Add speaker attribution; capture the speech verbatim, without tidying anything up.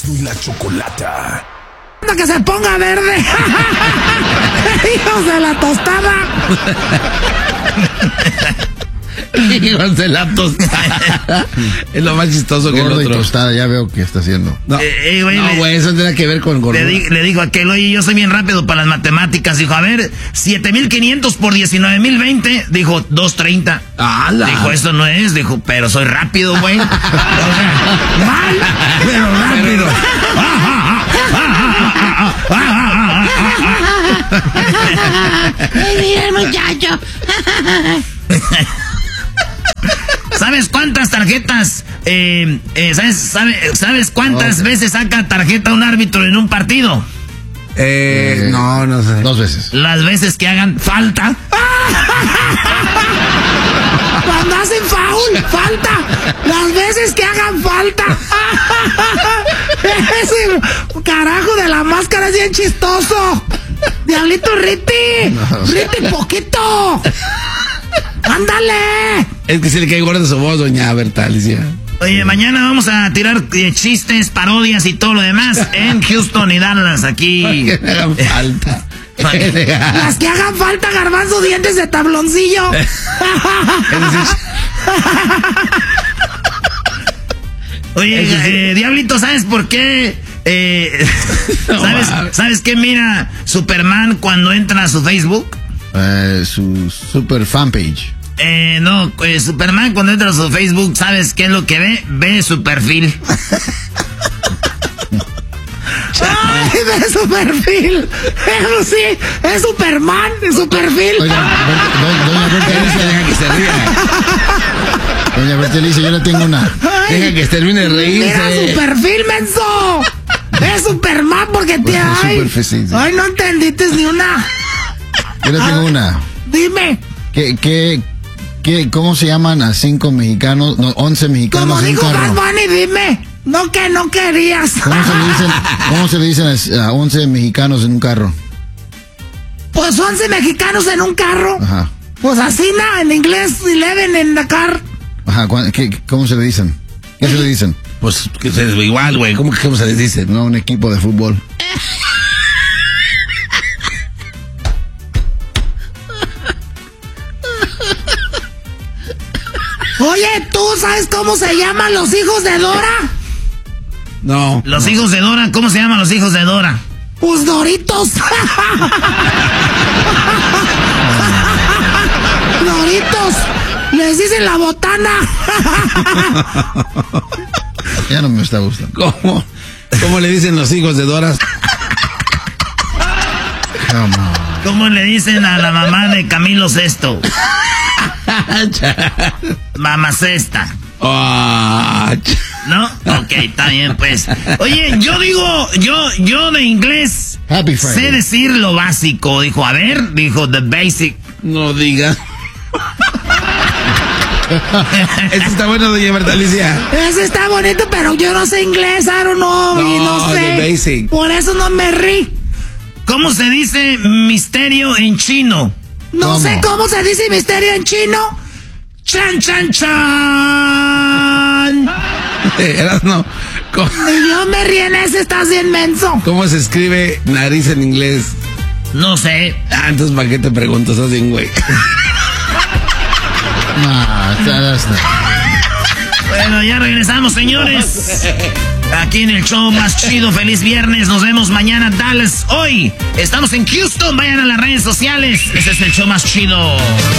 Speaker 1: y la Chocolata.
Speaker 2: Que se ponga verde. Hijos de la tostada.
Speaker 3: Hijos de la tostada. Es lo más chistoso que el
Speaker 4: Gordo
Speaker 3: otro.
Speaker 4: y tostada, ya veo que está haciendo.
Speaker 3: No,
Speaker 2: Eh, eh, güey,
Speaker 3: no,
Speaker 2: le-
Speaker 3: güey, eso tiene que ver con gordo.
Speaker 2: Le, di- le dijo aquel, oye, yo soy bien rápido para las matemáticas. Dijo, a ver, siete mil quinientos por diecinueve mil veinte. Dijo, doscientos treinta.
Speaker 3: ¡Hala!
Speaker 2: Dijo, eso no es. Dijo, pero soy rápido, güey. O sea, mal, pero rápido.
Speaker 5: Ay, mira el muchacho.
Speaker 2: ¿Sabes cuántas tarjetas? Eh, eh, ¿sabes, sabe- ¿Sabes cuántas veces saca tarjeta un árbitro en un partido?
Speaker 3: Eh,
Speaker 4: Eh,
Speaker 3: no, no sé.
Speaker 4: Dos veces.
Speaker 2: Las veces que hagan falta. Cuando hacen foul, falta. Las veces que hagan falta. Ese carajo de la máscara es bien chistoso. Diablito Riti.
Speaker 4: No.
Speaker 2: Riti poquito. Ándale.
Speaker 3: Es que se le cae gorda su voz, doña Berta Alicia.
Speaker 2: Oye, mañana vamos a tirar eh, chistes, parodias y todo lo demás en Houston y Dallas, aquí.
Speaker 3: Que me hagan falta.
Speaker 2: Las que hagan falta, garbanzo, dientes de tabloncillo. Oye, eh, Diablito, ¿sabes por qué? Eh, ¿sabes, ¿Sabes qué mira Superman cuando entra a su Facebook?
Speaker 4: Eh, su super fanpage.
Speaker 2: Eh, no, eh, Superman cuando entra a su Facebook, ¿sabes qué es lo que ve? Ve su perfil. ¡Ay, ve su perfil! Eso sí, es Superman, es su perfil.
Speaker 4: Oiga, Berta- do- doña Berta
Speaker 3: Alicia,
Speaker 4: Alicia,
Speaker 3: deja que se ría.
Speaker 4: doña Berta Alicia, yo le tengo una.
Speaker 2: Ay,
Speaker 3: Deja que termine de
Speaker 2: mira su
Speaker 3: reírse.
Speaker 2: perfil, menso. Es Superman porque te...
Speaker 4: Pues,
Speaker 2: Ay,
Speaker 4: super sí, sí.
Speaker 2: ay, no entendiste ni una.
Speaker 4: Yo le tengo una.
Speaker 2: Dime,
Speaker 4: ¿Qué, qué, qué, ¿Cómo se llaman a cinco mexicanos, no, once mexicanos
Speaker 2: como
Speaker 4: en un
Speaker 2: dijo Bad
Speaker 4: carro?
Speaker 2: Bunny, dime. No que no querías.
Speaker 4: ¿Cómo se le dicen, cómo se le dicen a, a once mexicanos en un carro?
Speaker 2: Pues once mexicanos en un carro.
Speaker 4: Ajá.
Speaker 2: Pues así, na, en inglés, eleven en the car.
Speaker 4: Ajá, ¿cuán- qué- ¿cómo se le dicen? ¿Qué se le dicen?
Speaker 3: Pues que se igual, güey. ¿Cómo que cómo se les dice?
Speaker 4: No, un equipo de fútbol.
Speaker 2: Oye, ¿tú sabes cómo se llaman los hijos de Dora?
Speaker 3: No.
Speaker 2: Los hijos de Dora, ¿cómo se llaman los hijos de Dora? Pues Doritos. Doritos. Les dicen la botana.
Speaker 4: Ya no me está gustando.
Speaker 3: ¿Cómo? ¿Cómo le dicen los hijos de Dora?
Speaker 4: Come on.
Speaker 2: ¿Cómo le dicen a la mamá de Camilo Sesto? Mamá Cesta.
Speaker 3: Ah, ch-
Speaker 2: ¿No? Ok, está bien, pues. Oye, yo digo, yo, yo de inglés
Speaker 4: Happy Friday.
Speaker 2: sé decir lo básico. Dijo, a ver, dijo the basic.
Speaker 3: no diga. Este está bueno, doña Berta Alicia.
Speaker 2: Ese está bonito, pero yo no sé inglés, I don't know, y no
Speaker 3: No,
Speaker 2: sé.
Speaker 3: the basic.
Speaker 2: Por eso no me rí. ¿Cómo se dice misterio en chino? No
Speaker 4: ¿Cómo?
Speaker 2: sé cómo se dice misterio en chino. Chan, chan, chan.
Speaker 3: Eras no. ¿Cómo,
Speaker 2: Y yo me ríe en ese, estás bien menso.
Speaker 3: cómo se escribe nariz en inglés?
Speaker 2: No sé.
Speaker 3: Ah, entonces ¿para qué te preguntas así, güey?
Speaker 4: Nah, está- está-
Speaker 2: Bueno, ya regresamos, señores. Aquí en el show más chido. Feliz viernes. Nos vemos mañana, Dallas. Hoy estamos en Houston. Vayan a las redes sociales. Ese es el show más chido.